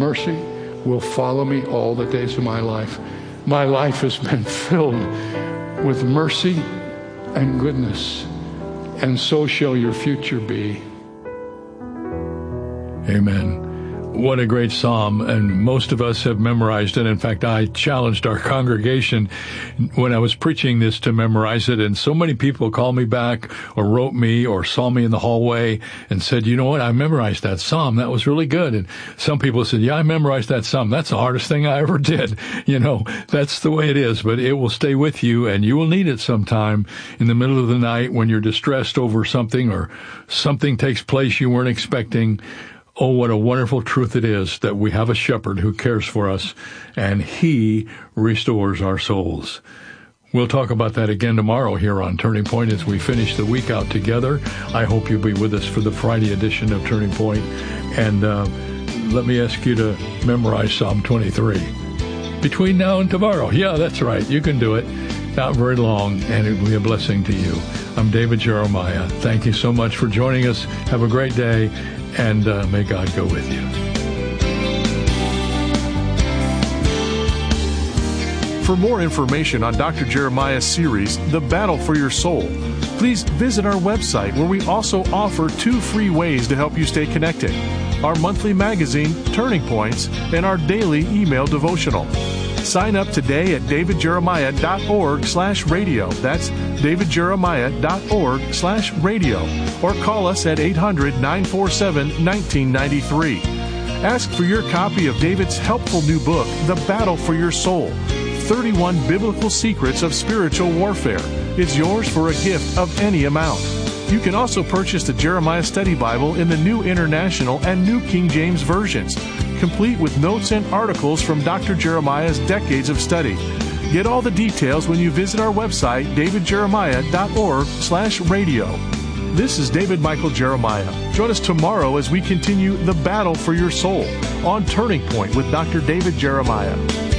mercy will follow me all the days of my life. My life has been filled with mercy and goodness, and so shall your future be. Amen. What a great psalm, and most of us have memorized it. In fact, I challenged our congregation when I was preaching this to memorize it, and so many people called me back or wrote me or saw me in the hallway and said, you know what, I memorized that psalm. That was really good. And some people said, yeah, I memorized that psalm. That's the hardest thing I ever did. You know, that's the way it is, but it will stay with you, and you will need it sometime in the middle of the night when you're distressed over something or something takes place you weren't expecting. Oh, what a wonderful truth it is that we have a shepherd who cares for us, and he restores our souls. We'll talk about that again tomorrow here on Turning Point as we finish the week out together. I hope you'll be with us for the Friday edition of Turning Point. And let me ask you to memorize Psalm 23. Between now and tomorrow. Yeah, that's right. You can do it. Not very long, and it will be a blessing to you. I'm David Jeremiah. Thank you so much for joining us. Have a great day. And may God go with you. For more information on Dr. Jeremiah's series, The Battle for Your Soul, please visit our website, where we also offer 2 free ways to help you stay connected: our monthly magazine, Turning Points, and our daily email devotional. Sign up today at davidjeremiah.org/radio. That's davidjeremiah.org/radio. Or call us at 800-947-1993. Ask for your copy of David's helpful new book, The Battle for Your Soul, 31 Biblical Secrets of Spiritual Warfare. It's yours for a gift of any amount. You can also purchase the Jeremiah Study Bible in the New International and New King James versions, complete with notes and articles from Dr. Jeremiah's decades of study. Get all the details when you visit our website, davidjeremiah.org/radio. This is David Michael Jeremiah. Join us tomorrow as we continue the battle for your soul on Turning Point with Dr. David Jeremiah.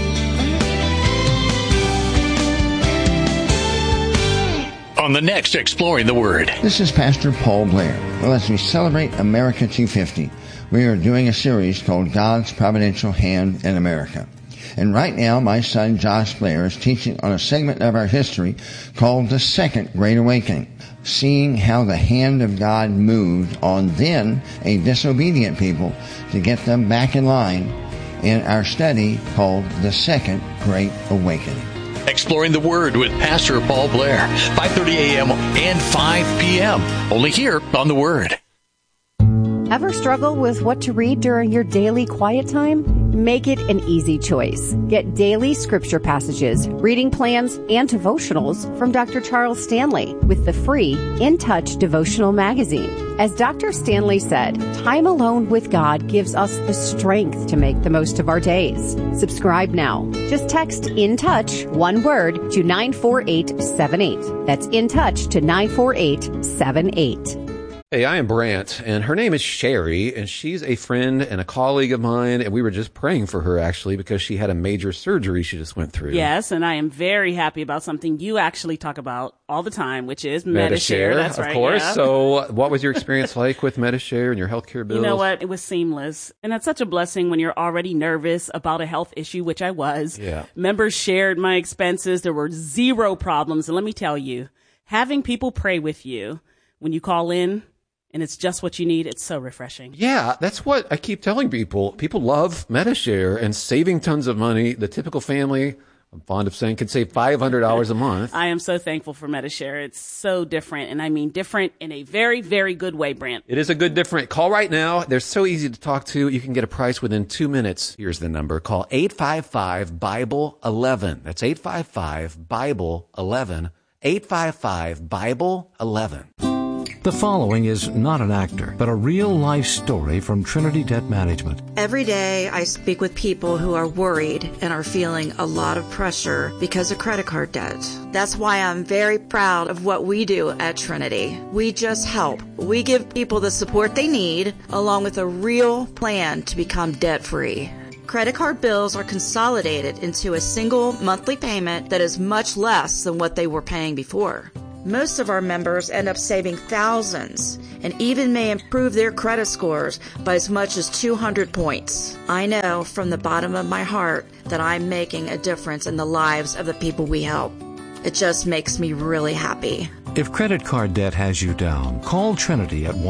On the next Exploring the Word. This is Pastor Paul Blair. Well, as we celebrate America 250, we are doing a series called God's Providential Hand in America. And right now, my son Josh Blair is teaching on a segment of our history called the Second Great Awakening, seeing how the hand of God moved on then a disobedient people to get them back in line in our study called the Second Great Awakening. Exploring the Word with Pastor Paul Blair, 5:30 a.m. and 5 p.m. Only here on The Word. Ever struggle with what to read during your daily quiet time? Make it an easy choice. Get daily scripture passages, reading plans, and devotionals from Dr. Charles Stanley with the free In Touch devotional magazine. As Dr. Stanley said, time alone with God gives us the strength to make the most of our days. Subscribe now. Just text In Touch, one word, to 94878. That's In Touch to 94878. Hey, I am Brant, and her name is Sherry, and she's a friend and a colleague of mine, and we were just praying for her, actually, because she had a major surgery she just went through. Yes, and I am very happy about something you actually talk about all the time, which is Medi-Share. That's right, of course. Yeah. So what was your experience like with Medi-Share and your healthcare bills? You know what? It was seamless, and that's such a blessing when you're already nervous about a health issue, which I was. Yeah. Members shared my expenses. There were zero problems, and let me tell you, having people pray with you when you call in, and it's just what you need, it's so refreshing. Yeah, that's what I keep telling people. People love Medi-Share and saving tons of money. The typical family, I'm fond of saying, can save $500 a month. I am so thankful for Medi-Share. It's so different, and I mean different in a very, very good way, Brant. It is a good different. Call right now. They're so easy to talk to. You can get a price within 2 minutes. Here's the number. Call 855-BIBLE-11. That's 855-BIBLE-11. 855-BIBLE-11. The following is not an actor, but a real-life story from Trinity Debt Management. Every day I speak with people who are worried and are feeling a lot of pressure because of credit card debt. That's why I'm very proud of what we do at Trinity. We just help. We give people the support they need, along with a real plan to become debt-free. Credit card bills are consolidated into a single monthly payment that is much less than what they were paying before. Most of our members end up saving thousands and even may improve their credit scores by as much as 200 points. I know from the bottom of my heart that I'm making a difference in the lives of the people we help. It just makes me really happy. If credit card debt has you down, call Trinity at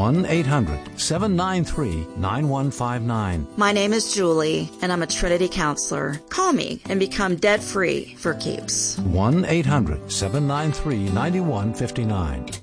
1-800-793-9159. My name is Julie, and I'm a Trinity counselor. Call me and become debt-free for keeps. 1-800-793-9159.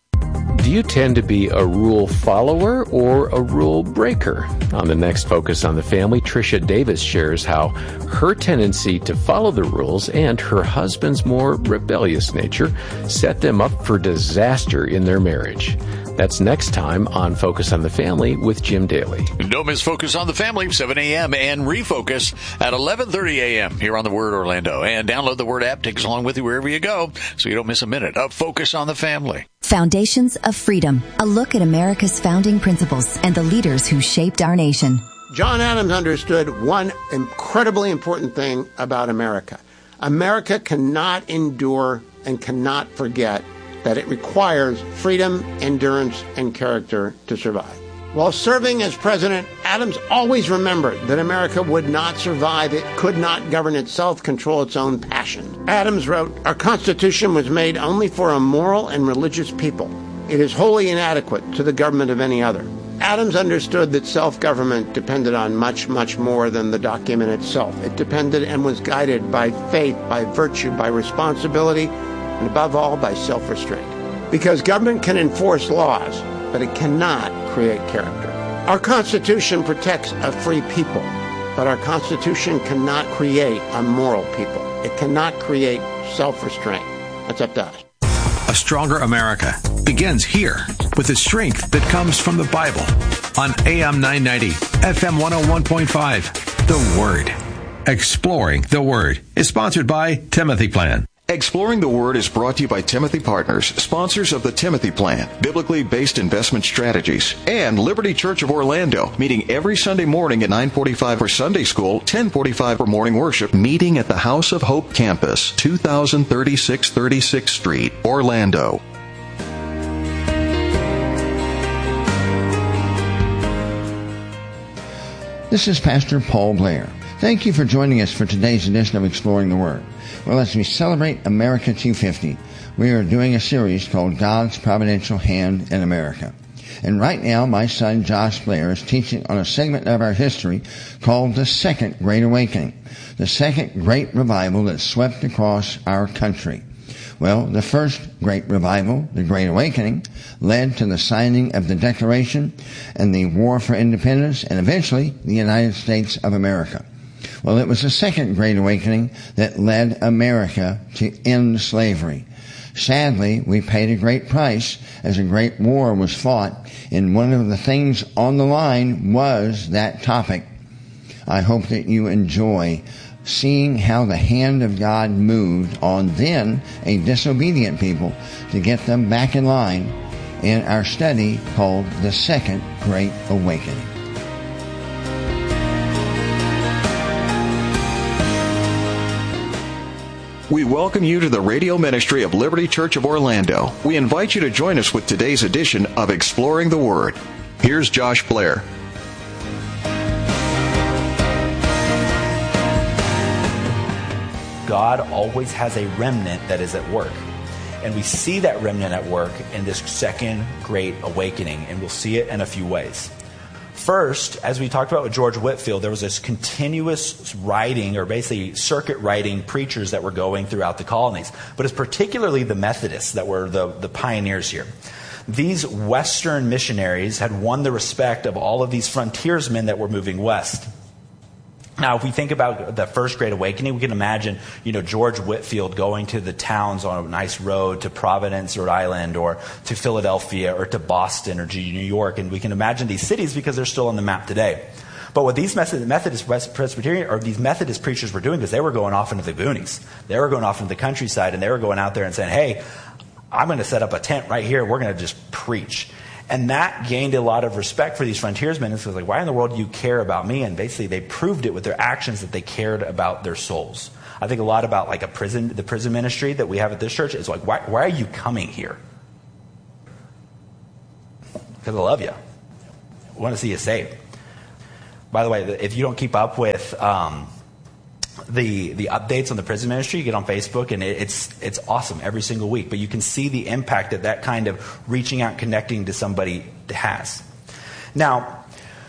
Do you tend to be a rule follower or a rule breaker? On the next Focus on the Family, Tricia Davis shares how her tendency to follow the rules and her husband's more rebellious nature set them up for disaster in their marriage. That's next time on Focus on the Family with Jim Daly. Don't miss Focus on the Family, 7 a.m. and Refocus at 11:30 a.m. here on the Word Orlando. And download the Word app. Takes along with you wherever you go so you don't miss a minute of Focus on the Family. Foundations of Freedom, a look at America's founding principles and the leaders who shaped our nation. John Adams understood one incredibly important thing about America. America cannot endure and cannot forget that it requires freedom, endurance, and character to survive. While serving as president, Adams always remembered that America would not survive. It could not govern itself, control its own passion. Adams wrote, "Our Constitution was made only for a moral and religious people. It is wholly inadequate to the government of any other." Adams understood that self-government depended on much, much more than the document itself. It depended and was guided by faith, by virtue, by responsibility, and above all, by self-restraint. Because government can enforce laws, but it cannot create character. Our Constitution protects a free people, but our Constitution cannot create a moral people. It cannot create self-restraint. That's up to us. A stronger America begins here with the strength that comes from the Bible. On AM 990, FM 101.5, The Word. Exploring the Word is sponsored by Timothy Plan. Exploring the Word is brought to you by Timothy Partners, sponsors of the Timothy Plan, biblically based investment strategies, and Liberty Church of Orlando, meeting every Sunday morning at 9:45 for Sunday School, 10:45 for morning worship, meeting at the House of Hope campus, 2036 36th Street, Orlando. This is Pastor Paul Blair. Thank you for joining us for today's edition of Exploring the Word. Well, as we celebrate America 250, we are doing a series called God's Providential Hand in America. And right now, my son Josh Blair is teaching on a segment of our history called the Second Great Awakening, the second great revival that swept across our country. Well, the first great revival, the Great Awakening, led to the signing of the Declaration and the War for Independence and eventually the United States of America. Well, it was the second Great Awakening that led America to end slavery. Sadly, we paid a great price as a great war was fought, and one of the things on the line was that topic. I hope that you enjoy seeing how the hand of God moved on then a disobedient people to get them back in line in our study called The Second Great Awakening. We welcome you to the radio ministry of Liberty Church of Orlando. We invite you to join us with today's edition of Exploring the Word. Here's Josh Blair. God always has a remnant that is at work. And we see that remnant at work in this second great awakening, and we'll see it in a few ways. First, as we talked about with George Whitefield, there was this continuous writing, or basically circuit writing preachers that were going throughout the colonies. But it's particularly the Methodists that were the pioneers here. These Western missionaries had won the respect of all of these frontiersmen that were moving west. Now, if we think about the first Great Awakening, we can imagine, George Whitefield going to the towns on a nice road to Providence, Rhode Island, or to Philadelphia, or to Boston, or to New York. And we can imagine these cities because they're still on the map today. But what these Methodist Presbyterian, or these Methodist preachers were doing is they were going off into the boonies. They were going off into the countryside, and they were going out there and saying, hey, I'm going to set up a tent right here. We're going to just preach. And that gained a lot of respect for these frontiersmen. It's like, why in the world do you care about me? And basically they proved it with their actions that they cared about their souls. I think a lot about like the prison ministry that we have at this church. It's like, why are you coming here? Because I love you. I want to see you saved. By the way, if you don't keep up with the updates on the prison ministry, you get on Facebook, and it's awesome every single week. But you can see the impact that kind of reaching out, connecting to somebody has. Now,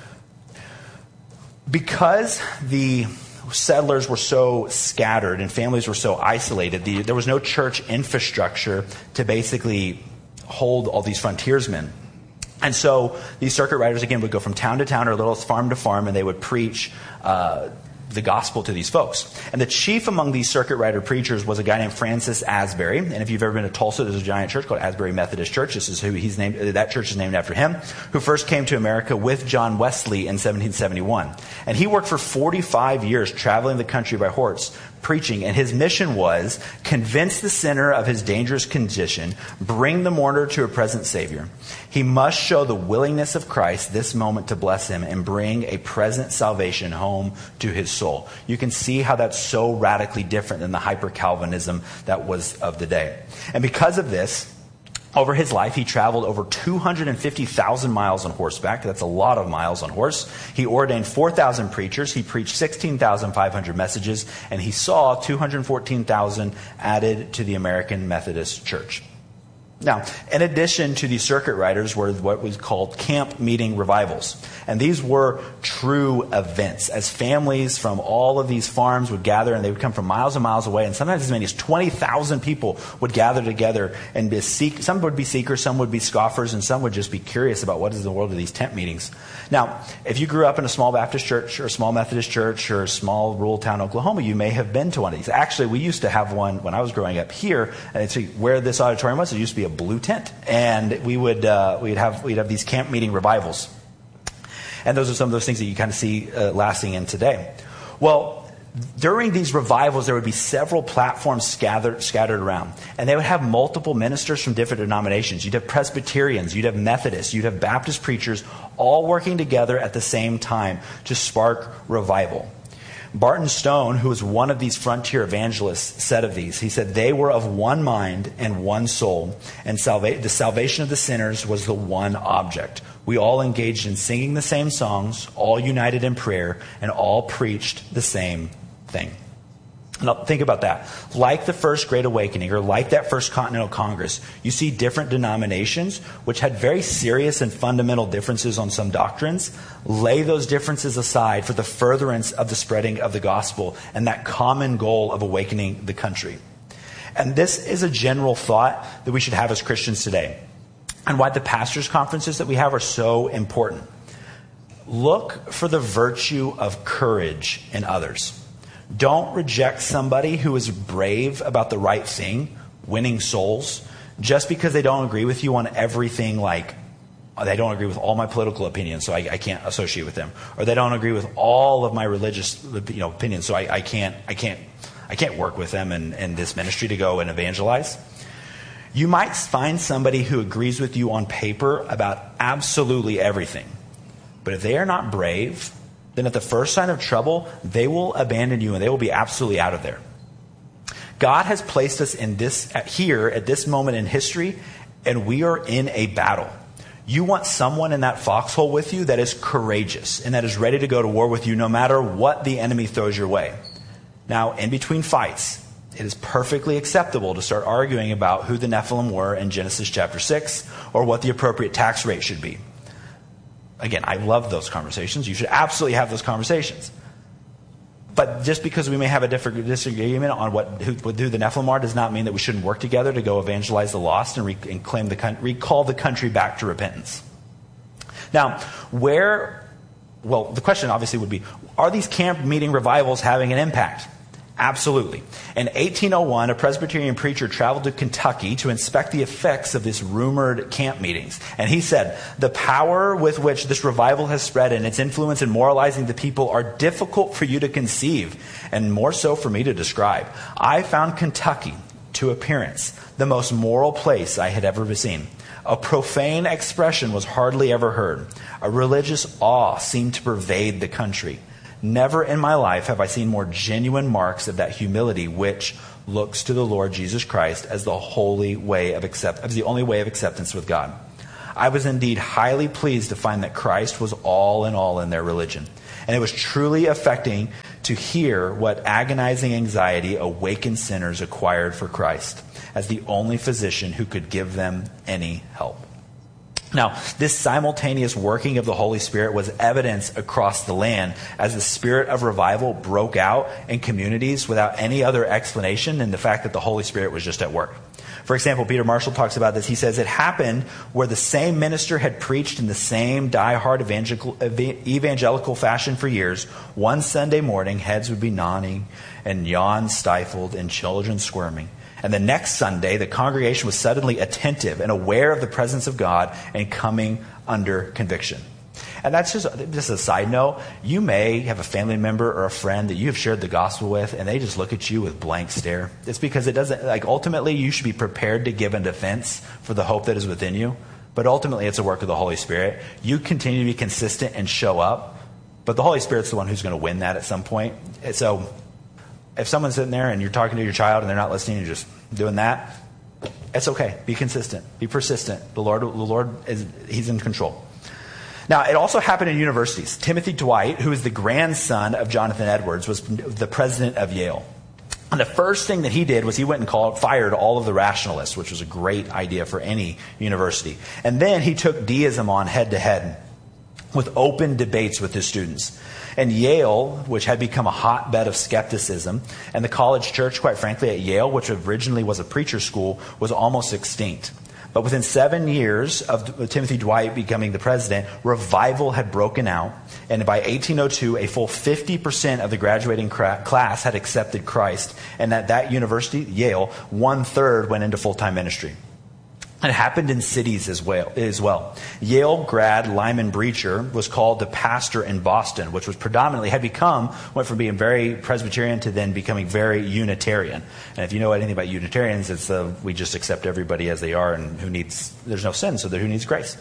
because the settlers were so scattered and families were so isolated, there was no church infrastructure to basically hold all these frontiersmen. And so these circuit riders, again, would go from town to town or little farm to farm, and they would preach the gospel to these folks. And the chief among these circuit rider preachers was a guy named Francis Asbury. And if you've ever been to Tulsa, there's a giant church called Asbury Methodist Church. This is who he's named. That church is named after him, who first came to America with John Wesley in 1771. And he worked for 45 years traveling the country by horse, preaching, and his mission was convince the sinner of his dangerous condition, bring the mourner to a present Savior. He must show the willingness of Christ this moment to bless him and bring a present salvation home to his soul. You can see how that's so radically different than the hyper-Calvinism that was of the day. And because of this, over his life, he traveled over 250,000 miles on horseback. That's a lot of miles on horse. He ordained 4,000 preachers. He preached 16,500 messages. And he saw 214,000 added to the American Methodist Church. Now, in addition to these circuit riders were what was called camp meeting revivals. And these were true events as families from all of these farms would gather, and they would come from miles and miles away. And sometimes as many as 20,000 people would gather together and some would be seekers, some would be scoffers, and some would just be curious about what is the world of these tent meetings. Now, if you grew up in a small Baptist church or a small Methodist church or a small rural town, Oklahoma, you may have been to one of these. Actually, we used to have one when I was growing up here, and it's where this auditorium was. It used to be a blue tent, and we'd have these camp meeting revivals, and those are some of those things that you kind of see lasting in today. Well, during these revivals, there would be several platforms scattered around, and they would have multiple ministers from different denominations. You'd have Presbyterians, you'd have Methodists, you'd have Baptist preachers, all working together at the same time to spark revival. Barton Stone, who was one of these frontier evangelists, said of these, he said, they were of one mind and one soul, and the salvation of the sinners was the one object. We all engaged in singing the same songs, all united in prayer, and all preached the same thing. Now, think about that. Like the First Great Awakening, or like that First Continental Congress, you see different denominations which had very serious and fundamental differences on some doctrines. Lay those differences aside for the furtherance of the spreading of the gospel and that common goal of awakening the country. And this is a general thought that we should have as Christians today, and why the pastors' conferences that we have are so important. Look for the virtue of courage in others. Don't reject somebody who is brave about the right thing, winning souls, just because they don't agree with you on everything, like they don't agree with all my political opinions, so I can't associate with them. Or they don't agree with all of my religious opinions, so I can't work with them in this ministry to go and evangelize. You might find somebody who agrees with you on paper about absolutely everything. But if they are not brave, then at the first sign of trouble, they will abandon you and they will be absolutely out of there. God has placed us here at this moment in history, and we are in a battle. You want someone in that foxhole with you that is courageous and that is ready to go to war with you no matter what the enemy throws your way. Now, in between fights, it is perfectly acceptable to start arguing about who the Nephilim were in Genesis chapter 6 or what the appropriate tax rate should be. Again, I love those conversations. You should absolutely have those conversations. But just because we may have a different disagreement on who the Nephilim are does not mean that we shouldn't work together to go evangelize the lost and recall the country back to repentance. Now, the question obviously would be, are these camp meeting revivals having an impact? Absolutely. In 1801, a Presbyterian preacher traveled to Kentucky to inspect the effects of this rumored camp meetings. And he said, the power with which this revival has spread and its influence in moralizing the people are difficult for you to conceive, and more so for me to describe. I found Kentucky, to appearance, the most moral place I had ever seen. A profane expression was hardly ever heard. A religious awe seemed to pervade the country. Never in my life have I seen more genuine marks of that humility which looks to the Lord Jesus Christ as the only way of acceptance with God. I was indeed highly pleased to find that Christ was all in all in their religion. And it was truly affecting to hear what agonizing anxiety awakened sinners acquired for Christ as the only physician who could give them any help. Now, this simultaneous working of the Holy Spirit was evidence across the land as the spirit of revival broke out in communities without any other explanation than the fact that the Holy Spirit was just at work. For example, Peter Marshall talks about this. He says, it happened where the same minister had preached in the same die-hard evangelical fashion for years. One Sunday morning, heads would be nodding and yawns stifled and children squirming. And the next Sunday, the congregation was suddenly attentive and aware of the presence of God and coming under conviction. And that's just a side note. You may have a family member or a friend that you have shared the gospel with, and they just look at you with blank stare. It's because it doesn't, ultimately you should be prepared to give a defense for the hope that is within you. But ultimately it's a work of the Holy Spirit. You continue to be consistent and show up, but the Holy Spirit's the one who's going to win that at some point. And so if someone's sitting there and you're talking to your child and they're not listening, you're just doing that, it's okay. Be consistent. Be persistent. The Lord He's in control. Now, it also happened in universities. Timothy Dwight, who is the grandson of Jonathan Edwards, was the president of Yale. And the first thing that he did was he went and fired all of the rationalists, which was a great idea for any university. And then he took deism on head to head with open debates with his students. And Yale, which had become a hotbed of skepticism, and the college church, quite frankly, at Yale, which originally was a preacher school, was almost extinct. But within 7 years of Timothy Dwight becoming the president, revival had broken out. And by 1802, a full 50% of the graduating class had accepted Christ. And at that university, Yale, 1/3 went into full-time ministry. It happened in cities as well. Yale grad Lyman Breacher was called the pastor in Boston, which was went from being very Presbyterian to then becoming very Unitarian. And if you know anything about Unitarians, it's we just accept everybody as they are, and there's no sin, so who needs grace?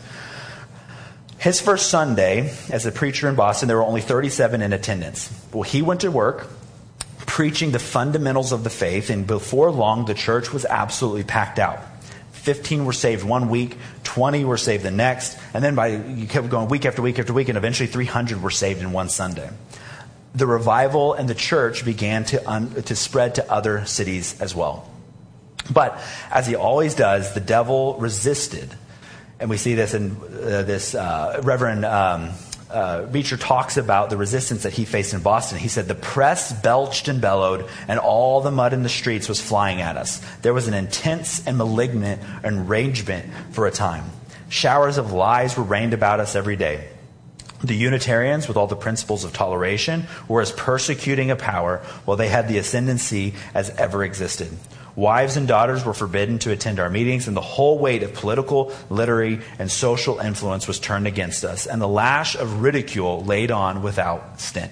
His first Sunday as a preacher in Boston, there were only 37 in attendance. Well, he went to work preaching the fundamentals of the faith, and before long, the church was absolutely packed out. 15 were saved 1 week, 20 were saved the next, and then you kept going week after week after week, and eventually 300 were saved in one Sunday. The revival and the church began to spread to other cities as well. But as he always does, the devil resisted. And we see this in Reverend Beecher talks about the resistance that he faced in Boston. He said, the press belched and bellowed, and all the mud in the streets was flying at us. There was an intense and malignant enragement for a time. Showers of lies were rained about us every day. The Unitarians, with all the principles of toleration, were as persecuting a power, while they had the ascendancy as ever existed. Wives and daughters were forbidden to attend our meetings, and the whole weight of political, literary, and social influence was turned against us, and the lash of ridicule laid on without stint.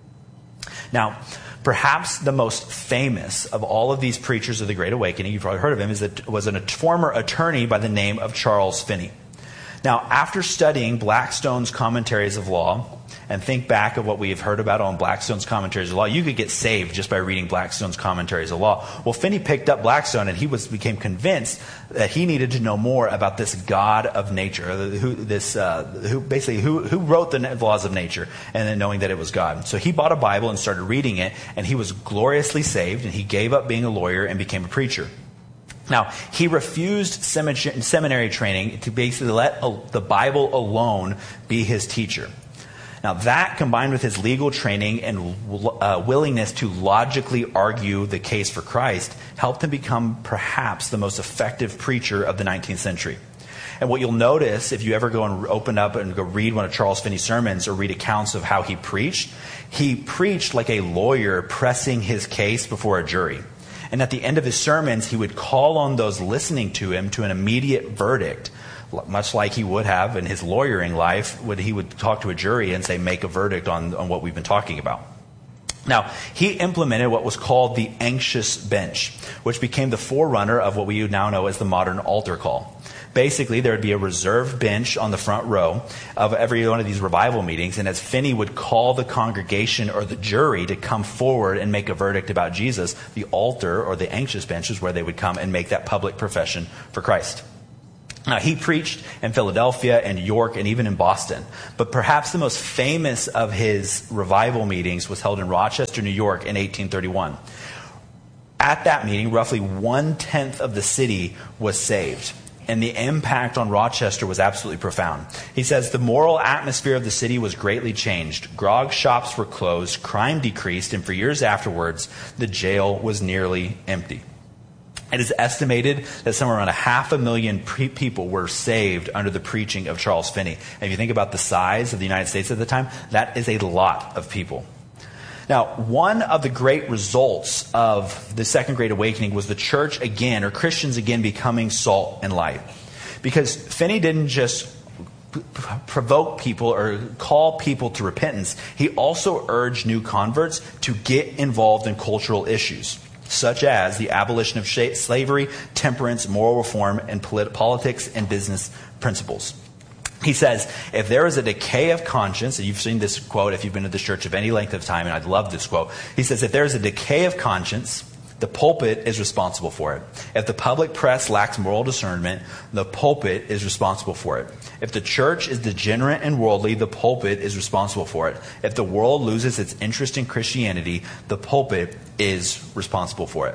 Now, perhaps the most famous of all of these preachers of the Great Awakening, you've probably heard of him, was a former attorney by the name of Charles Finney. Now, after studying Blackstone's commentaries of law, and think back of what we have heard about on Blackstone's commentaries of law, you could get saved just by reading Blackstone's commentaries of law. Well, Finney picked up Blackstone, and he became convinced that he needed to know more about this God of nature, who wrote the laws of nature, and then knowing that it was God. So he bought a Bible and started reading it, and he was gloriously saved, and he gave up being a lawyer and became a preacher. Now, he refused seminary training to basically let the Bible alone be his teacher. Now, that combined with his legal training and willingness to logically argue the case for Christ helped him become perhaps the most effective preacher of the 19th century. And what you'll notice if you ever go and open up and go read one of Charles Finney's sermons or read accounts of how he preached like a lawyer pressing his case before a jury. And at the end of his sermons, he would call on those listening to him to an immediate verdict, much like he would have in his lawyering life, when he would talk to a jury and say, make a verdict on what we've been talking about. Now, he implemented what was called the anxious bench, which became the forerunner of what we now know as the modern altar call. Basically, there would be a reserved bench on the front row of every one of these revival meetings, and as Finney would call the congregation or the jury to come forward and make a verdict about Jesus, the altar or the anxious bench is where they would come and make that public profession for Christ. Now, he preached in Philadelphia and York and even in Boston, but perhaps the most famous of his revival meetings was held in Rochester, New York in 1831. At that meeting, roughly 1/10 of the city was saved. And the impact on Rochester was absolutely profound. He says the moral atmosphere of the city was greatly changed. Grog shops were closed, crime decreased, and for years afterwards, the jail was nearly empty. It is estimated that somewhere around 500,000 people were saved under the preaching of Charles Finney. And if you think about the size of the United States at the time, that is a lot of people. Now, one of the great results of the Second Great Awakening was the church again, or Christians again, becoming salt and light. Because Finney didn't just provoke people or call people to repentance. He also urged new converts to get involved in cultural issues, such as the abolition of slavery, temperance, moral reform, and politics and business principles. He says, if there is a decay of conscience, and you've seen this quote if you've been to this church of any length of time, and I love this quote. He says, if there is a decay of conscience, the pulpit is responsible for it. If the public press lacks moral discernment, the pulpit is responsible for it. If the church is degenerate and worldly, the pulpit is responsible for it. If the world loses its interest in Christianity, the pulpit is responsible for it.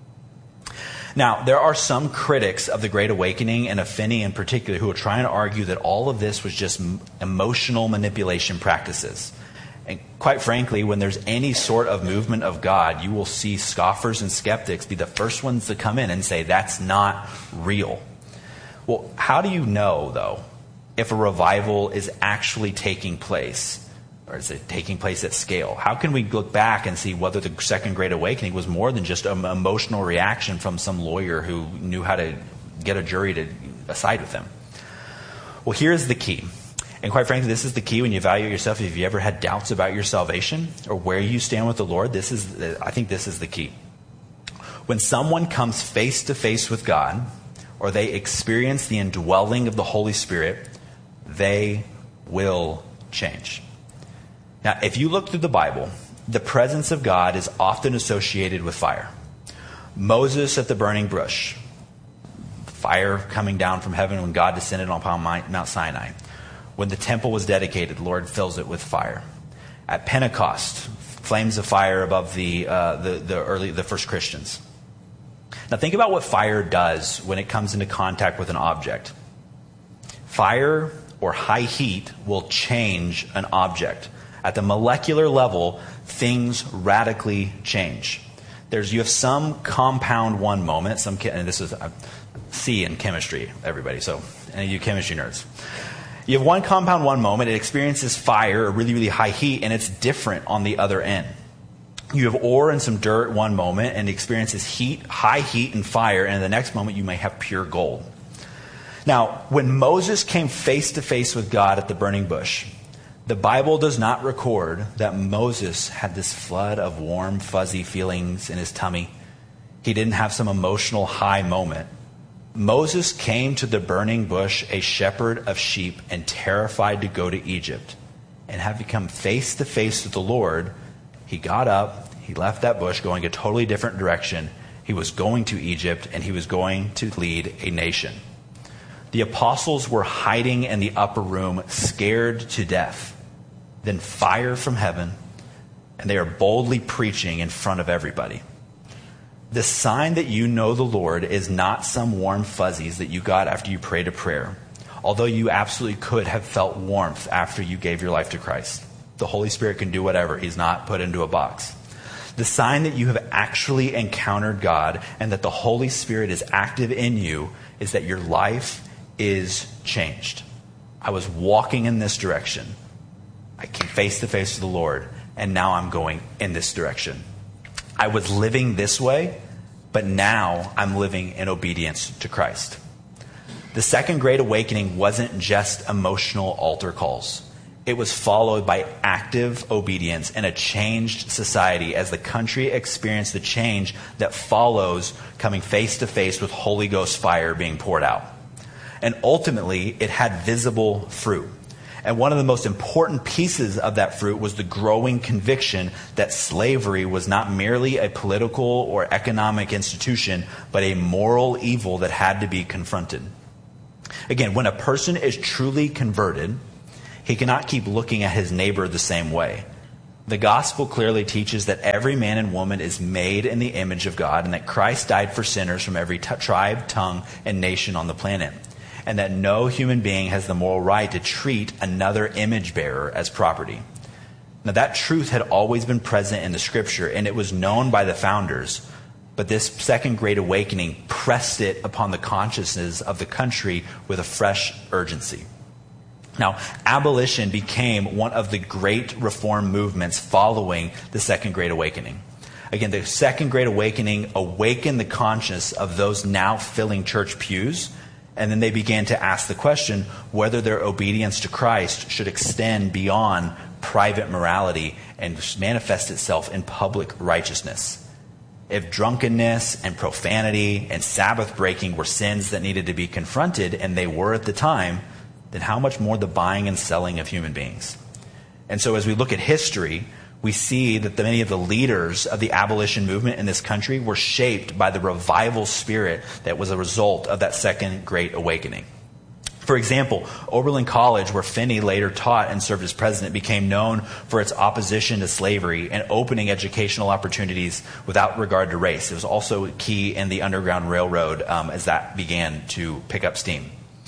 Now, there are some critics of the Great Awakening, and of Finney in particular, who are trying to argue that all of this was just emotional manipulation practices. And quite frankly, when there's any sort of movement of God, you will see scoffers and skeptics be the first ones to come in and say, that's not real. Well, how do you know, though, if a revival is actually taking place? Or is it taking place at scale? How can we look back and see whether the Second Great Awakening was more than just an emotional reaction from some lawyer who knew how to get a jury to side with them? Well, here's the key. And quite frankly, this is the key when you evaluate yourself. If you ever had doubts about your salvation or where you stand with the Lord, I think this is the key. When someone comes face to face with God, or they experience the indwelling of the Holy Spirit, they will change. Now, if you look through the Bible, the presence of God is often associated with fire. Moses at the burning bush, fire coming down from heaven when God descended upon Mount Sinai. When the temple was dedicated, the Lord fills it with fire. At Pentecost, flames of fire above the first Christians. Now, think about what fire does when it comes into contact with an object. Fire or high heat will change an object. At the molecular level, things radically change. You have some compound one moment, and this is C in chemistry, everybody, so any of you chemistry nerds. You have one compound one moment, it experiences fire or really, really high heat, and it's different on the other end. You have ore and some dirt one moment, and it experiences heat, high heat and fire, and in the next moment you may have pure gold. Now, when Moses came face to face with God at the burning bush, the Bible does not record that Moses had this flood of warm, fuzzy feelings in his tummy. He didn't have some emotional high moment. Moses came to the burning bush a shepherd of sheep and terrified to go to Egypt. And having come face to face with the Lord, he got up, he left that bush going a totally different direction. He was going to Egypt, and he was going to lead a nation. The apostles were hiding in the upper room, scared to death. Then fire from heaven, and they are boldly preaching in front of everybody. The sign that you know the Lord is not some warm fuzzies that you got after you prayed a prayer, although you absolutely could have felt warmth after you gave your life to Christ. The Holy Spirit can do whatever. He's not put into a box. The sign that you have actually encountered God and that the Holy Spirit is active in you is that your life is changed. I was walking in this direction. I came face to face with the Lord, and now I'm going in this direction. I was living this way, but now I'm living in obedience to Christ. The Second Great Awakening wasn't just emotional altar calls. It was followed by active obedience and a changed society as the country experienced the change that follows coming face to face with Holy Ghost fire being poured out. And ultimately, it had visible fruit. And one of the most important pieces of that fruit was the growing conviction that slavery was not merely a political or economic institution, but a moral evil that had to be confronted. Again, when a person is truly converted, he cannot keep looking at his neighbor the same way. The gospel clearly teaches that every man and woman is made in the image of God and that Christ died for sinners from every tribe, tongue, and nation on the planet, and that no human being has the moral right to treat another image bearer as property. Now, that truth had always been present in the Scripture, and it was known by the founders, but this Second Great Awakening pressed it upon the consciousness of the country with a fresh urgency. Now, abolition became one of the great reform movements following the Second Great Awakening. Again, the Second Great Awakening awakened the conscience of those now filling church pews, and then they began to ask the question whether their obedience to Christ should extend beyond private morality and manifest itself in public righteousness. If drunkenness and profanity and Sabbath breaking were sins that needed to be confronted, and they were at the time, then how much more the buying and selling of human beings? And so as we look at history, we see that many of the leaders of the abolition movement in this country were shaped by the revival spirit that was a result of that Second Great Awakening. For example, Oberlin College, where Finney later taught and served as president, became known for its opposition to slavery and opening educational opportunities without regard to race. It was also key in the Underground Railroad as that began to pick up steam.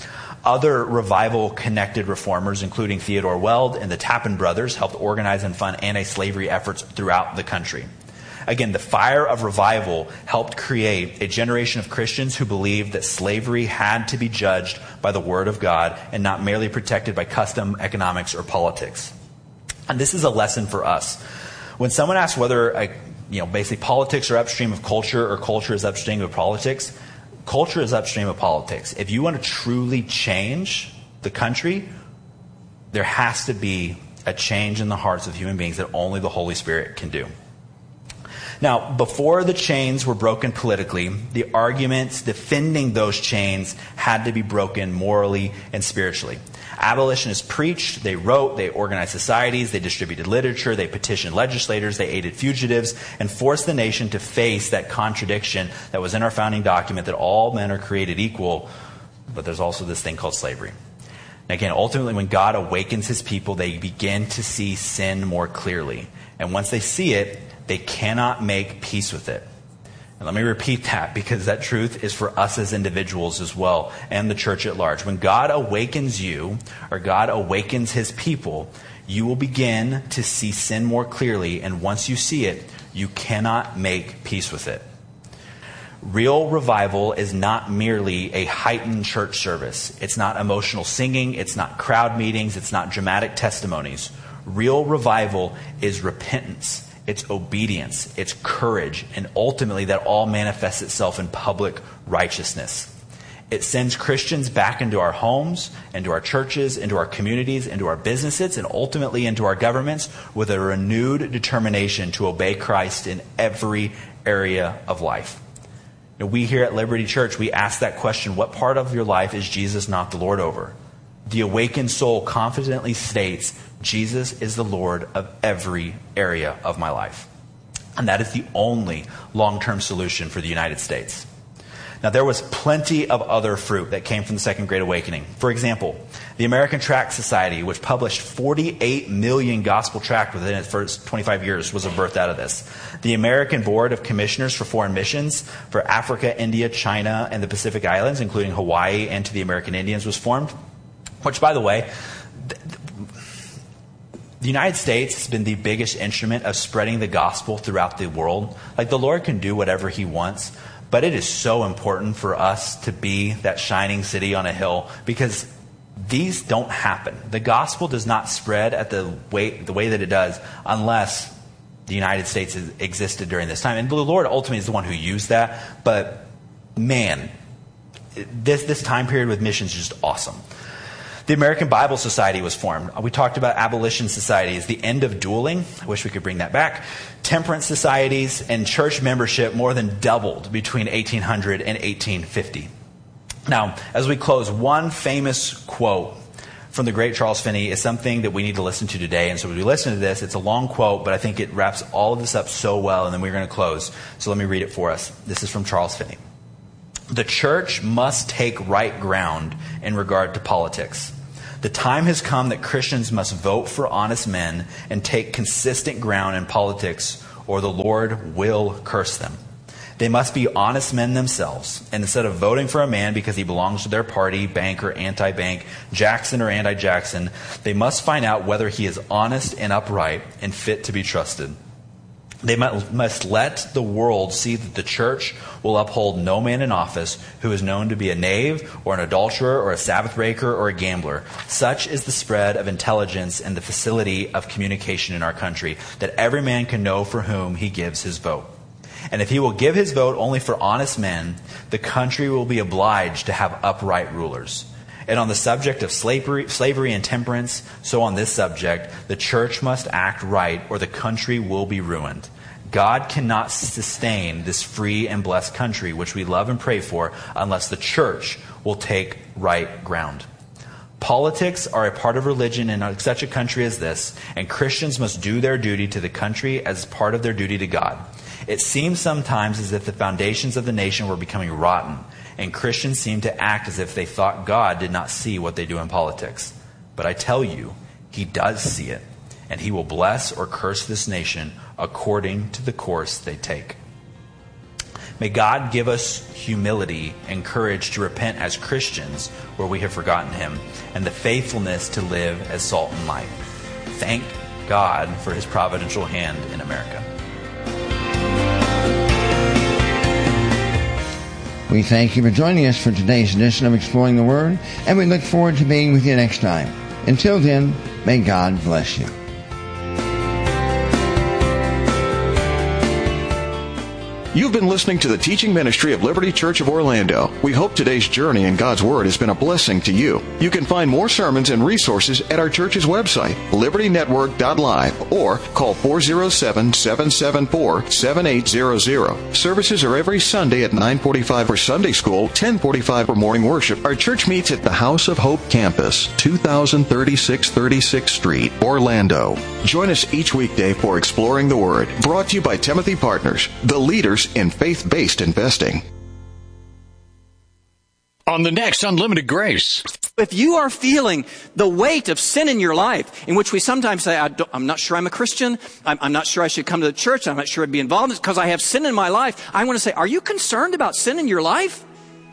Other revival-connected reformers, including Theodore Weld and the Tappan brothers, helped organize and fund anti-slavery efforts throughout the country. Again, the fire of revival helped create a generation of Christians who believed that slavery had to be judged by the Word of God and not merely protected by custom, economics, or politics. And this is a lesson for us. When someone asks whether, basically politics are upstream of culture or culture is upstream of politics, culture is upstream of politics. If you want to truly change the country, there has to be a change in the hearts of human beings that only the Holy Spirit can do. Now, before the chains were broken politically, the arguments defending those chains had to be broken morally and spiritually. Abolitionists preached, they wrote, they organized societies, they distributed literature, they petitioned legislators, they aided fugitives, and forced the nation to face that contradiction that was in our founding document that all men are created equal, but there's also this thing called slavery. And again, ultimately, when God awakens his people, they begin to see sin more clearly. And once they see it, they cannot make peace with it. And let me repeat that, because that truth is for us as individuals as well, and the church at large. When God awakens you, or God awakens his people, you will begin to see sin more clearly, and once you see it, you cannot make peace with it. Real revival is not merely a heightened church service. It's not emotional singing, it's not crowd meetings, it's not dramatic testimonies. Real revival is repentance. It's obedience, it's courage, and ultimately that all manifests itself in public righteousness. It sends Christians back into our homes, into our churches, into our communities, into our businesses, and ultimately into our governments with a renewed determination to obey Christ in every area of life. We here at Liberty Church, we ask that question, what part of your life is Jesus not the Lord over? The awakened soul confidently states, Jesus is the Lord of every area of my life. And that is the only long-term solution for the United States. Now, there was plenty of other fruit that came from the Second Great Awakening. For example, the American Tract Society, which published 48 million gospel tracts within its first 25 years, was birthed out of this. The American Board of Commissioners for Foreign Missions for Africa, India, China, and the Pacific Islands, including Hawaii and to the American Indians, was formed. Which, by the way, the United States has been the biggest instrument of spreading the gospel throughout the world. Like, the Lord can do whatever he wants, but it is so important for us to be that shining city on a hill, because these don't happen. The gospel does not spread at the way that it does unless the United States existed during this time. And the Lord ultimately is the one who used that. But man, this time period with missions is just awesome. The American Bible Society was formed. We talked about abolition societies, the end of dueling. I wish we could bring that back. Temperance societies and church membership more than doubled between 1800 and 1850. Now, as we close, one famous quote from the great Charles Finney is something that we need to listen to today. And so as we listen to this, it's a long quote, but I think it wraps all of this up so well, and then we're going to close. So let me read it for us. This is from Charles Finney. The church must take right ground in regard to politics. The time has come that Christians must vote for honest men and take consistent ground in politics, or the Lord will curse them. They must be honest men themselves, and instead of voting for a man because he belongs to their party, bank or anti-bank, Jackson or anti-Jackson, they must find out whether he is honest and upright and fit to be trusted. They must let the world see that the church will uphold no man in office who is known to be a knave or an adulterer or a Sabbath breaker or a gambler. Such is the spread of intelligence and the facility of communication in our country, that every man can know for whom he gives his vote. And if he will give his vote only for honest men, the country will be obliged to have upright rulers. And on the subject of slavery and temperance, so on this subject, the church must act right or the country will be ruined. God cannot sustain this free and blessed country, which we love and pray for, unless the church will take right ground. Politics are a part of religion in such a country as this, and Christians must do their duty to the country as part of their duty to God. It seems sometimes as if the foundations of the nation were becoming rotten, and Christians seem to act as if they thought God did not see what they do in politics. But I tell you, he does see it, and he will bless or curse this nation according to the course they take. May God give us humility and courage to repent as Christians where we have forgotten him, and the faithfulness to live as salt and light. Thank God for his providential hand in America. We thank you for joining us for today's edition of Exploring the Word, and we look forward to being with you next time. Until then, may God bless you. You've been listening to the teaching ministry of Liberty Church of Orlando. We hope today's journey in God's Word has been a blessing to you. You can find more sermons and resources at our church's website, libertynetwork.live, or call 407-774-7800. Services are every Sunday at 9:45 for Sunday School, 10:45 for morning worship. Our church meets at the House of Hope Campus, 2036 36th Street, Orlando. Join us each weekday for Exploring the Word, brought to you by Timothy Partners, the leaders in faith-based investing. On the next Unlimited Grace. If you are feeling the weight of sin in your life, in which we sometimes say, I'm not sure I'm a Christian, I'm not sure I should come to the church, I'm not sure I'd be involved because I have sin in my life, I want to say, are you concerned about sin in your life?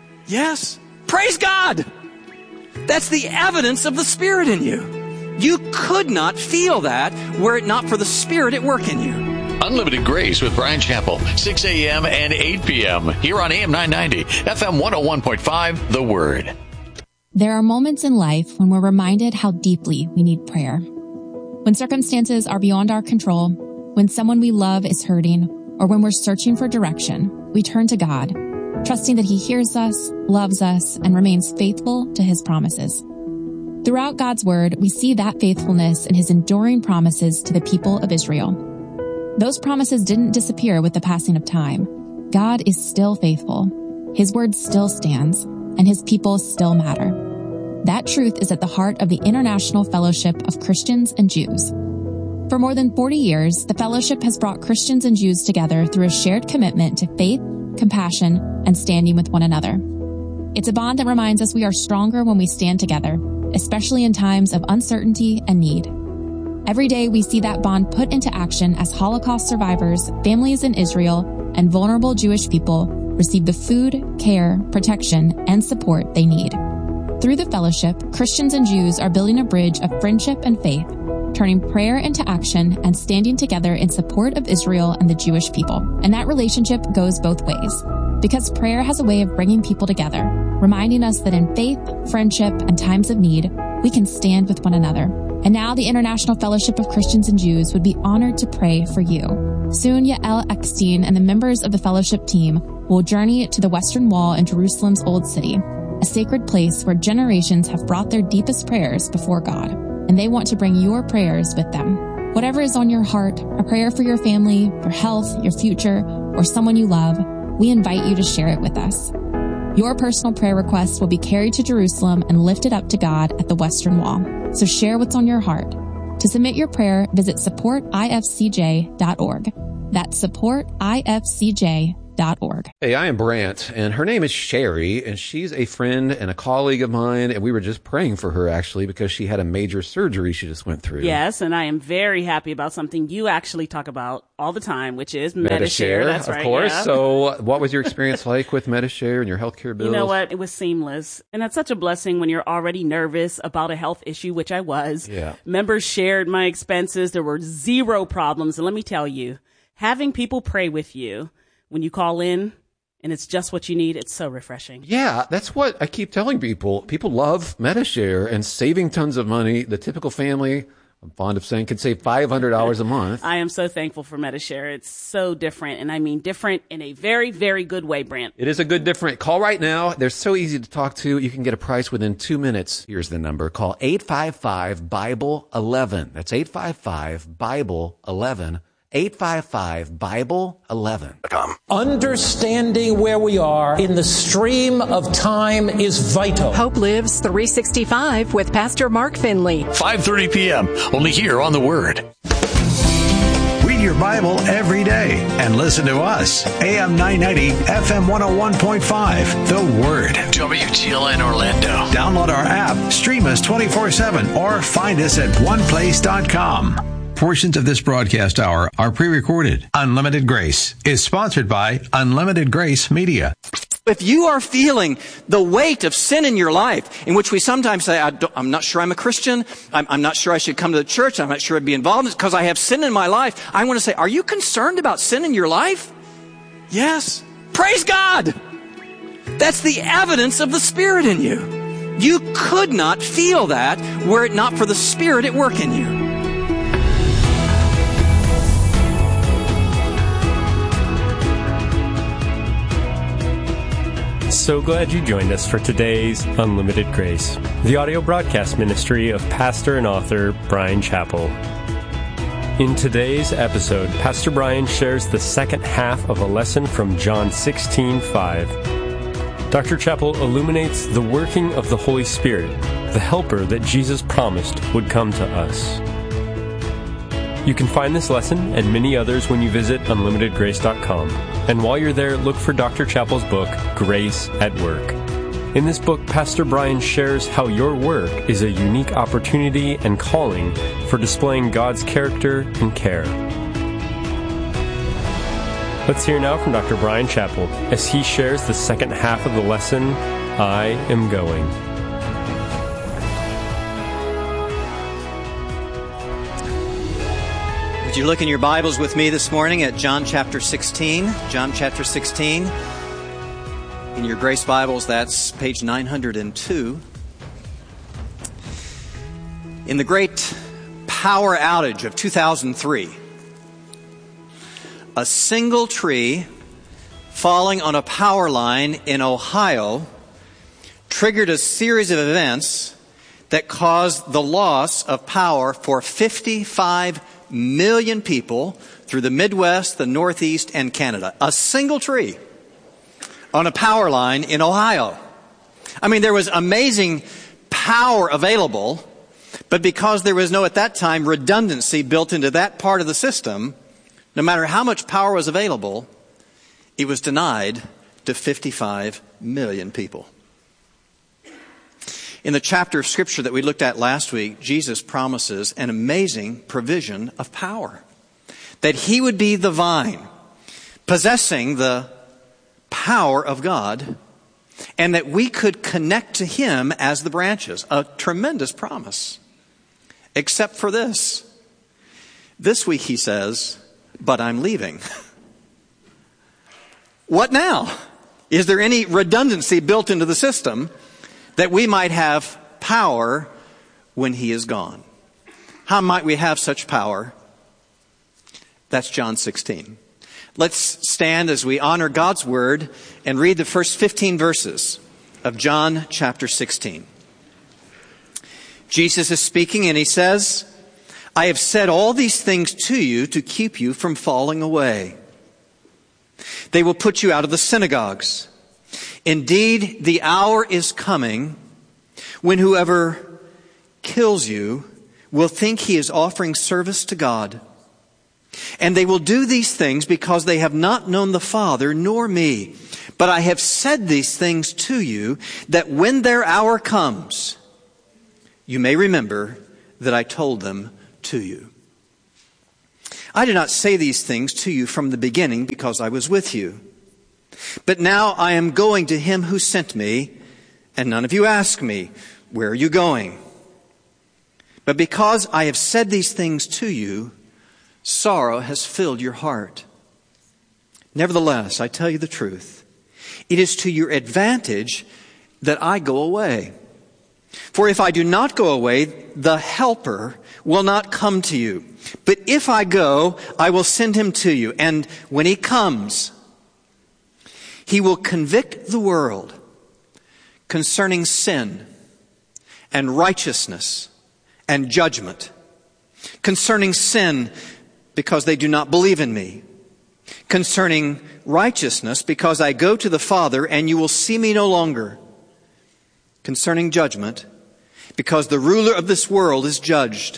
Yes. Praise God! That's the evidence of the Spirit in you. You could not feel that were it not for the Spirit at work in you. Unlimited Grace with Brian Chappell, 6 a.m. and 8 p.m. here on AM 990, FM 101.5, The Word. There are moments in life when we're reminded how deeply we need prayer. When circumstances are beyond our control, when someone we love is hurting, or when we're searching for direction, we turn to God, trusting that He hears us, loves us, and remains faithful to His promises. Throughout God's Word, we see that faithfulness in His enduring promises to the people of Israel. Those promises didn't disappear with the passing of time. God is still faithful. His word still stands, and His people still matter. That truth is at the heart of the International Fellowship of Christians and Jews. For more than 40 years, the fellowship has brought Christians and Jews together through a shared commitment to faith, compassion, and standing with one another. It's a bond that reminds us we are stronger when we stand together, especially in times of uncertainty and need. Every day we see that bond put into action as Holocaust survivors, families in Israel, and vulnerable Jewish people receive the food, care, protection, and support they need. Through the fellowship, Christians and Jews are building a bridge of friendship and faith, turning prayer into action and standing together in support of Israel and the Jewish people. And that relationship goes both ways, because prayer has a way of bringing people together, reminding us that in faith, friendship, and times of need, we can stand with one another. And now the International Fellowship of Christians and Jews would be honored to pray for you. Soon, Yael Eckstein and the members of the fellowship team will journey to the Western Wall in Jerusalem's Old City. a sacred place where generations have brought their deepest prayers before God, and they want to bring your prayers with them. Whatever is on your heart, a prayer for your family, your health, your future, or someone you love, we invite you to share it with us. Your personal prayer requests will be carried to Jerusalem and lifted up to God at the Western Wall. So share what's on your heart. To submit your prayer, visit supportifcj.org. That's supportifcj.org. Hey, I am Brant, and her name is Sherry, and she's a friend and a colleague of mine, and we were just praying for her, actually, because she had a major surgery she just went through. Yes, and I am very happy about something you actually talk about all the time, which is Medi-Share. That's right, of course. Yeah. So what was your experience like with Medi-Share and your healthcare bills? You know what? It was seamless. And that's such a blessing when you're already nervous about a health issue, which I was. Yeah. Members shared my expenses. There were zero problems. And let me tell you, having people pray with you when you call in and it's just what you need, it's so refreshing. Yeah, that's what I keep telling people. People love Medi-Share and saving tons of money. The typical family, I'm fond of saying, could save $500 a month. I am so thankful for Medi-Share. It's so different, and I mean different in a very, very good way, Brant. It is a good different. Call right now. They're so easy to talk to. You can get a price within 2 minutes. Here's the number. Call 855-BIBLE-11. That's 855-BIBLE-11. 855-BIBLE-11. Understanding where we are in the stream of time is vital. Hope Lives 365 with Pastor Mark Finley. 5:30 p.m. only here on The Word. Read your Bible every day and listen to us. AM 990, FM 101.5. The Word. WTLN Orlando. Download our app, stream us 24/7, or find us at oneplace.com. Portions of this broadcast hour are pre-recorded. Unlimited Grace is sponsored by Unlimited Grace Media. If you are feeling the weight of sin in your life, in which we sometimes say, I'm not sure I'm a Christian, I'm not sure I should come to the church, I'm not sure I'd be involved in it because I have sin in my life, I want to say, are you concerned about sin in your life? Yes. Praise God! That's the evidence of the Spirit in you. You could not feel that were it not for the Spirit at work in you. So glad you joined us for today's Unlimited Grace, the audio broadcast ministry of pastor and author Bryan Chapell. In today's episode, Pastor Bryan shares the second half of a lesson from John 16:5. Dr. Chapell illuminates the working of the Holy Spirit, the helper that Jesus promised would come to us. You can find this lesson and many others when you visit unlimitedgrace.com. And while you're there, look for Dr. Chapell's book, Grace at Work. In this book, Pastor Bryan shares how your work is a unique opportunity and calling for displaying God's character and care. Let's hear now from Dr. Bryan Chapell as he shares the second half of the lesson, I Am Going. Would you look in your Bibles with me this morning at John chapter 16? John chapter 16. In your Grace Bibles, that's page 902. In the great power outage of 2003, a single tree falling on a power line in Ohio triggered a series of events that caused the loss of power for 55 million people through the Midwest, the Northeast, and Canada. A single tree on a power line in Ohio. I mean, there was amazing power available, but because there was no, at that time, redundancy built into that part of the system, no matter how much power was available, it was denied to 55 million people. In the chapter of Scripture that we looked at last week, Jesus promises an amazing provision of power. That He would be the vine, possessing the power of God, and that we could connect to Him as the branches. A tremendous promise. Except for this. This week He says, but I'm leaving. What now? Is there any redundancy built into the system that we might have power when He is gone? How might we have such power? That's John 16. Let's stand as we honor God's Word and read the first 15 verses of John chapter 16. Jesus is speaking and he says, I have said all these things to you to keep you from falling away. They will put you out of the synagogues. Indeed, the hour is coming when whoever kills you will think he is offering service to God. And they will do these things because they have not known the Father nor me. But I have said these things to you that when their hour comes, you may remember that I told them to you. I did not say these things to you from the beginning because I was with you. But now I am going to him who sent me, and none of you ask me, where are you going? But because I have said these things to you, sorrow has filled your heart. Nevertheless, I tell you the truth. It is to your advantage that I go away. For if I do not go away, the Helper will not come to you. But if I go, I will send him to you. And when he comes, he will convict the world concerning sin and righteousness and judgment. Concerning sin, because they do not believe in me. Concerning righteousness, because I go to the Father and you will see me no longer. Concerning judgment, because the ruler of this world is judged.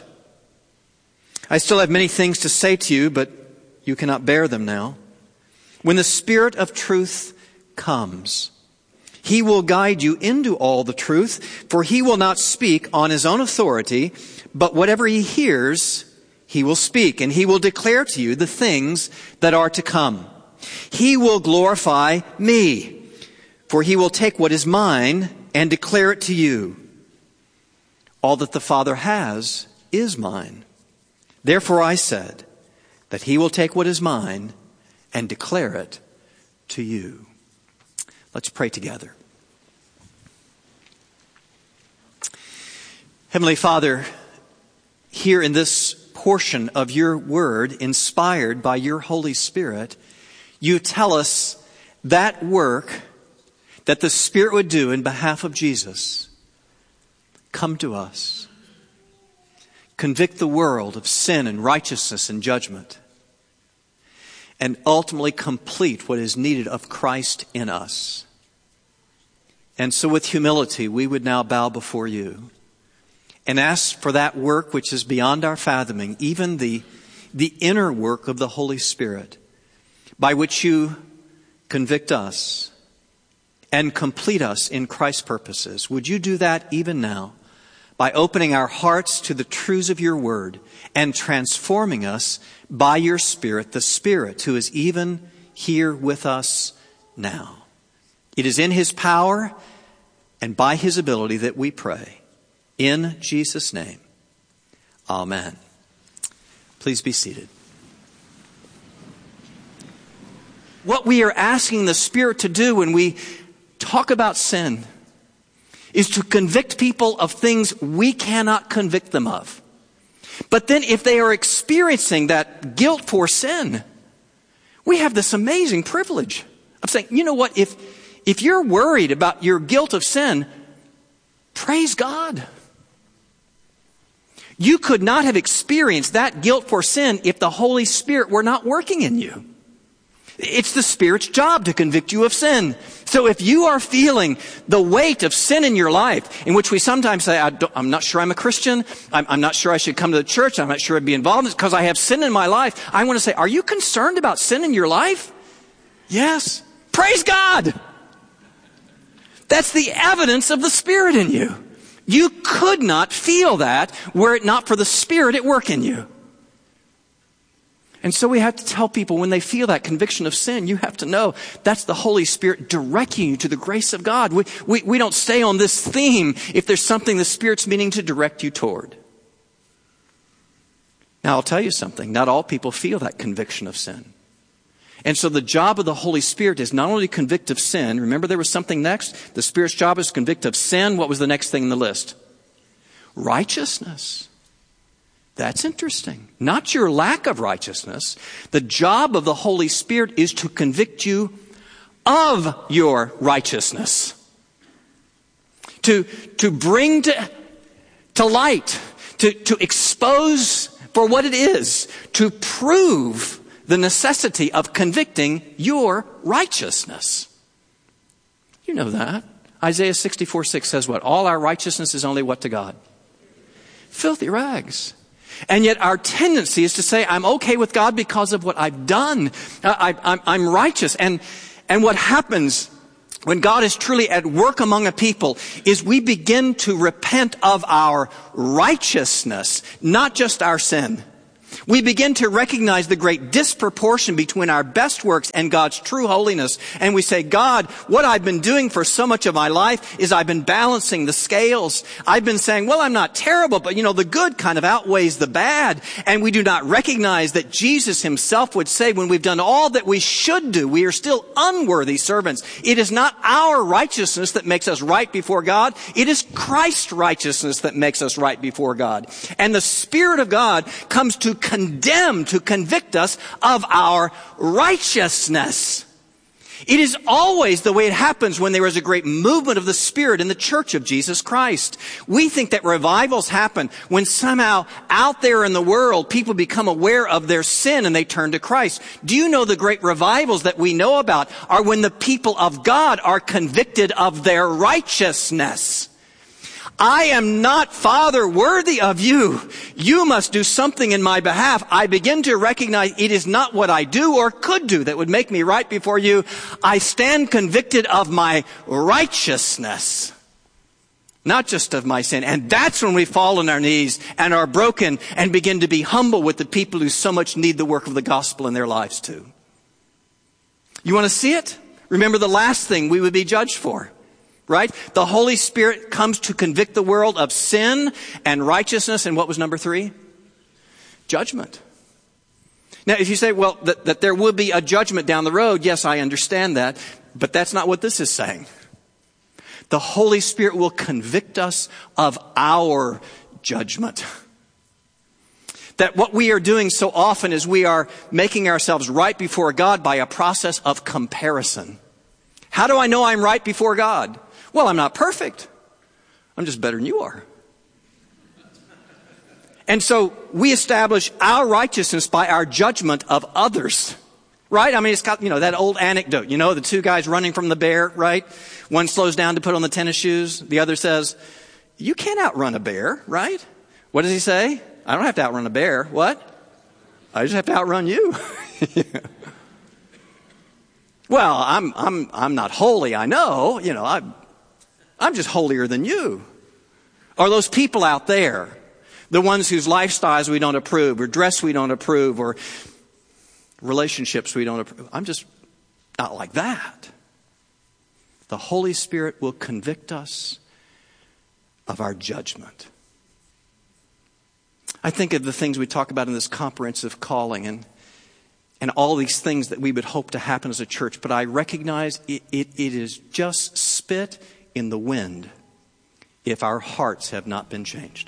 I still have many things to say to you, but you cannot bear them now. When the Spirit of truth comes, he will guide you into all the truth, for he will not speak on his own authority, but whatever he hears, he will speak, and he will declare to you the things that are to come. He will glorify me, for he will take what is mine and declare it to you. All that the Father has is mine. Therefore I said that he will take what is mine and declare it to you. Let's pray together. Heavenly Father, here in this portion of your word, inspired by your Holy Spirit, you tell us that work that the Spirit would do in behalf of Jesus. Come to us. Convict the world of sin and righteousness and judgment. And ultimately complete what is needed of Christ in us. And so with humility, we would now bow before you and ask for that work which is beyond our fathoming, even the inner work of the Holy Spirit, by which you convict us and complete us in Christ's purposes. Would you do that even now by opening our hearts to the truths of your word and transforming us by your Spirit, the Spirit who is even here with us now. It is in his power and by his ability that we pray. In Jesus' name, amen. Please be seated. What we are asking the Spirit to do when we talk about sin is to convict people of things we cannot convict them of. But then if they are experiencing that guilt for sin, we have this amazing privilege of saying, you know what, if you're worried about your guilt of sin, praise God. You could not have experienced that guilt for sin if the Holy Spirit were not working in you. It's the Spirit's job to convict you of sin. So if you are feeling the weight of sin in your life, in which we sometimes say, I'm not sure I'm a Christian, I'm not sure I should come to the church, I'm not sure I'd be involved in this because I have sin in my life, I want to say, are you concerned about sin in your life? Yes. Praise God! That's the evidence of the Spirit in you. You could not feel that were it not for the Spirit at work in you. And so we have to tell people when they feel that conviction of sin, you have to know that's the Holy Spirit directing you to the grace of God. We don't stay on this theme if there's something the Spirit's meaning to direct you toward. Now I'll tell you something. Not all people feel that conviction of sin. And so the job of the Holy Spirit is not only to convict of sin. Remember there was something next? The Spirit's job is to convict of sin. What was the next thing in the list? Righteousness. That's interesting. Not your lack of righteousness. The job of the Holy Spirit is to convict you of your righteousness. to bring to light, to expose for what it is, to prove the necessity of convicting your righteousness. You know that. Isaiah 64:6 says what? All our righteousness is only what to God? Filthy rags. And yet our tendency is to say, I'm okay with God because of what I've done. I'm righteous. And what happens when God is truly at work among a people is we begin to repent of our righteousness, not just our sin. We begin to recognize the great disproportion between our best works and God's true holiness. And we say, God, what I've been doing for so much of my life is I've been balancing the scales. I've been saying, well, I'm not terrible, but the good kind of outweighs the bad. And we do not recognize that Jesus himself would say, when we've done all that we should do, we are still unworthy servants. It is not our righteousness that makes us right before God. It is Christ's righteousness that makes us right before God. And the Spirit of God comes to condemn, to convict us of our righteousness. It is always the way it happens when there is a great movement of the Spirit in the church of Jesus Christ. We think that revivals happen when somehow out there in the world people become aware of their sin and they turn to Christ. Do you know the great revivals that we know about are when the people of God are convicted of their righteousness? I am not, Father, worthy of you. You must do something in my behalf. I begin to recognize it is not what I do or could do that would make me right before you. I stand convicted of my righteousness, not just of my sin. And that's when we fall on our knees and are broken and begin to be humble with the people who so much need the work of the gospel in their lives too. You want to see it? Remember the last thing we would be judged for. Right? The Holy Spirit comes to convict the world of sin and righteousness. And what was number 3? Judgment. Now, if you say, well, that there will be a judgment down the road, yes, I understand that. But that's not what this is saying. The Holy Spirit will convict us of our judgment. That what we are doing so often is we are making ourselves right before God by a process of comparison. How do I know I'm right before God? Well, I'm not perfect. I'm just better than you are. And so we establish our righteousness by our judgment of others. Right? I mean, it's got, that old anecdote, the 2 guys running from the bear, right? One slows down to put on the tennis shoes. The other says, you can't outrun a bear, right? What does he say? I don't have to outrun a bear. What? I just have to outrun you. Well, I'm not holy, I know. I'm just holier than you. Or those people out there, the ones whose lifestyles we don't approve, or dress we don't approve, or relationships we don't approve. I'm just not like that. The Holy Spirit will convict us of our judgment. I think of the things we talk about in this comprehensive calling and all these things that we would hope to happen as a church. But I recognize it is just spit in the wind if our hearts have not been changed.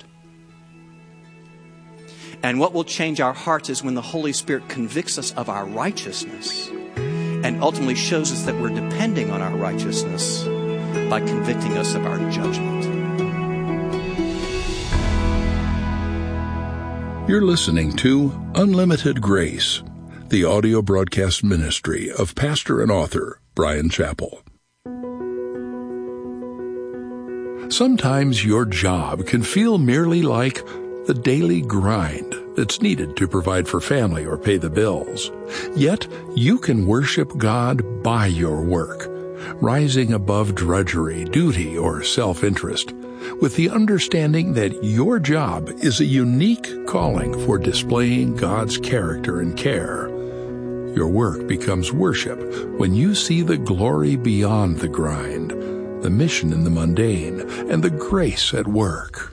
And what will change our hearts is when the Holy Spirit convicts us of our righteousness and ultimately shows us that we're depending on our righteousness by convicting us of our judgment. You're listening to Unlimited Grace, the audio broadcast ministry of pastor and author Bryan Chapell. Sometimes your job can feel merely like the daily grind that's needed to provide for family or pay the bills. Yet, you can worship God by your work, rising above drudgery, duty, or self-interest, with the understanding that your job is a unique calling for displaying God's character and care. Your work becomes worship when you see the glory beyond the grind, the mission in the mundane, and the grace at work.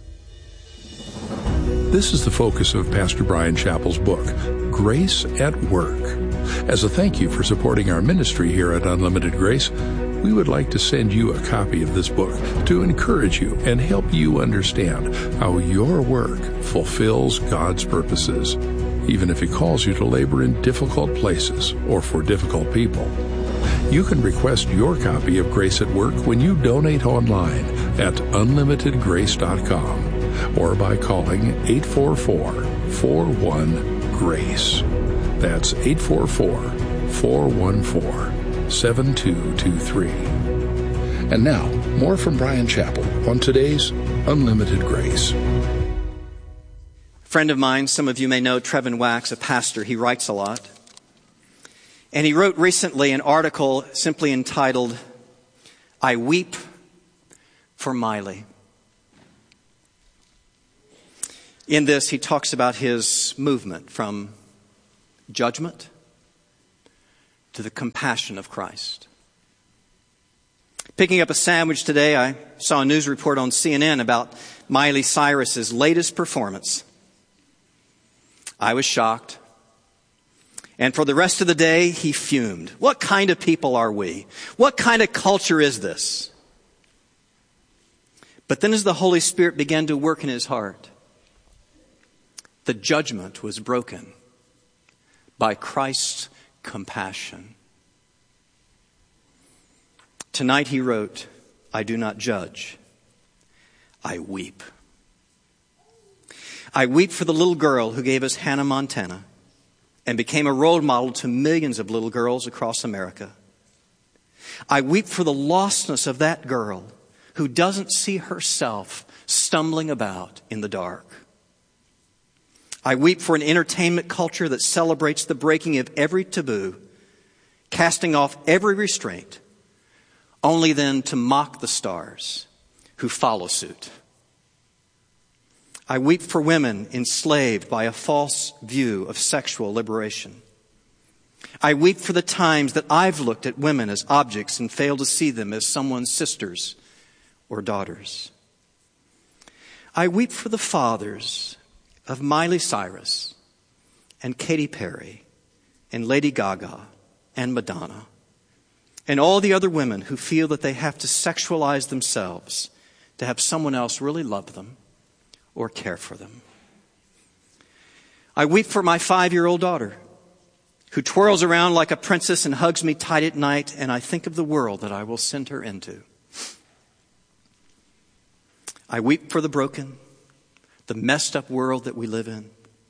This is the focus of Pastor Bryan Chapell's book, Grace at Work. As a thank you for supporting our ministry here at Unlimited Grace, we would like to send you a copy of this book to encourage you and help you understand how your work fulfills God's purposes, even if He calls you to labor in difficult places or for difficult people. You can request your copy of Grace at Work when you donate online at unlimitedgrace.com or by calling 844-41-GRACE. That's 844-414-7223. And now, more from Bryan Chapell on today's Unlimited Grace. A friend of mine, some of you may know Trevin Wax, a pastor. He writes a lot. And he wrote recently an article simply entitled, I Weep for Miley. In this, he talks about his movement from judgment to the compassion of Christ. Picking up a sandwich today, I saw a news report on CNN about Miley Cyrus's latest performance. I was shocked. And for the rest of the day, he fumed. What kind of people are we? What kind of culture is this? But then as the Holy Spirit began to work in his heart, the judgment was broken by Christ's compassion. Tonight he wrote, I do not judge, I weep. I weep for the little girl who gave us Hannah Montana and became a role model to millions of little girls across America. I weep for the lostness of that girl who doesn't see herself stumbling about in the dark. I weep for an entertainment culture that celebrates the breaking of every taboo, casting off every restraint, only then to mock the stars who follow suit. I weep for women enslaved by a false view of sexual liberation. I weep for the times that I've looked at women as objects and failed to see them as someone's sisters or daughters. I weep for the fathers of Miley Cyrus and Katy Perry and Lady Gaga and Madonna and all the other women who feel that they have to sexualize themselves to have someone else really love them or care for them. I weep for my 5-year-old daughter who twirls around like a princess and hugs me tight at night, and I think of the world that I will send her into. I weep for the broken, the messed up world that we live in.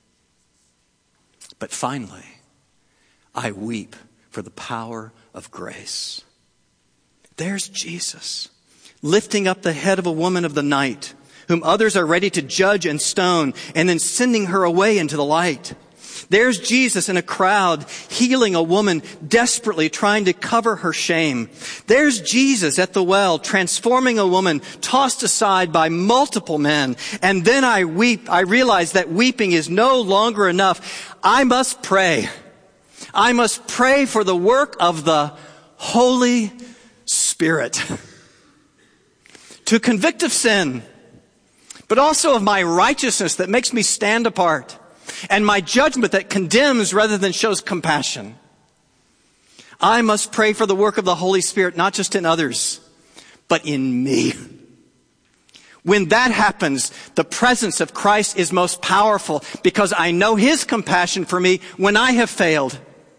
But finally, I weep for the power of grace. There's Jesus lifting up the head of a woman of the night whom others are ready to judge and stone, and then sending her away into the light. There's Jesus in a crowd healing a woman desperately trying to cover her shame. There's Jesus at the well transforming a woman tossed aside by multiple men. And then I weep. I realize that weeping is no longer enough. I must pray. I must pray for the work of the Holy Spirit to convict of sin, but also of my righteousness that makes me stand apart, and my judgment that condemns rather than shows compassion. I must pray for the work of the Holy Spirit, not just in others, but in me. When that happens, the presence of Christ is most powerful because I know His compassion for me when I have failed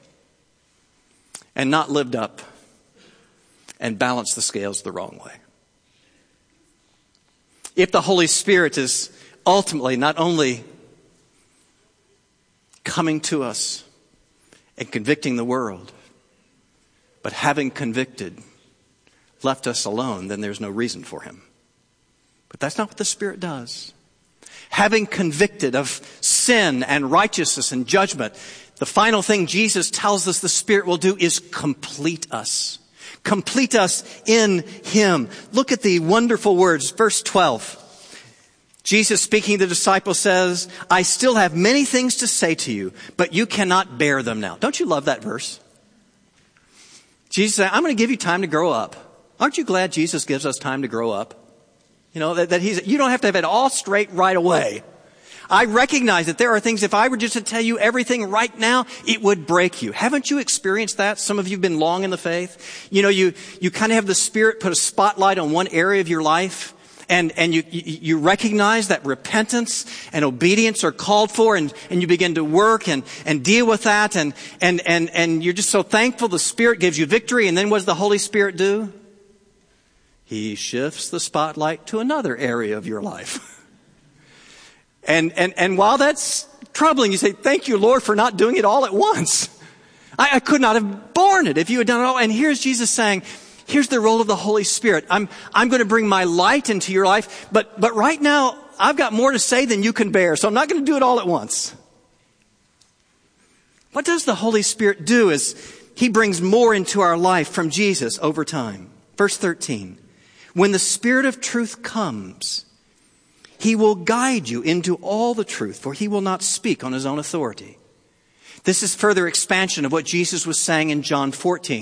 and not lived up and balanced the scales the wrong way. If the Holy Spirit is ultimately not only coming to us and convicting the world, but having convicted, left us alone, then there's no reason for Him. But that's not what the Spirit does. Having convicted of sin and righteousness and judgment, the final thing Jesus tells us the Spirit will do is complete us. Complete us in Him. Look at the wonderful words, verse 12. Jesus speaking to the disciples says, I still have many things to say to you, but you cannot bear them now. Don't you love that verse? Jesus said, I'm going to give you time to grow up. Aren't you glad Jesus gives us time to grow up? You know, that you don't have to have it all straight right away. I recognize that there are things, if I were just to tell you everything right now, it would break you. Haven't you experienced that? Some of you have been long in the faith. You know, you kind of have the Spirit put a spotlight on one area of your life, and you recognize that repentance and obedience are called for, and you begin to work and deal with that, and you're just so thankful the Spirit gives you victory, and then what does the Holy Spirit do? He shifts the spotlight to another area of your life. And while that's troubling, you say, thank you, Lord, for not doing it all at once. I could not have borne it if you had done it all. And here's Jesus saying, here's the role of the Holy Spirit. I'm going to bring my light into your life, but right now I've got more to say than you can bear, so I'm not going to do it all at once. What does the Holy Spirit do as he brings more into our life from Jesus over time? Verse 13, when the Spirit of truth comes, he will guide you into all the truth, for he will not speak on his own authority. This is further expansion of what Jesus was saying in John 14.